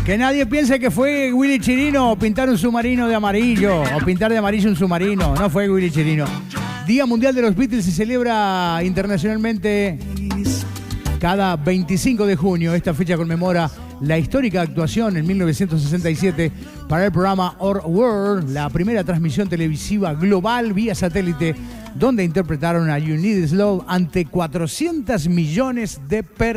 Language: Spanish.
Que nadie piense que fue Willy Chirino pintar un submarino de amarillo o pintar de amarillo un submarino. No fue Willy Chirino. Día Mundial de los Beatles se celebra internacionalmente cada 25 de junio. Esta fecha conmemora la histórica actuación en 1967 para el programa Our World, la primera transmisión televisiva global vía satélite, donde interpretaron a You Need Is Love ante 400 millones de personas.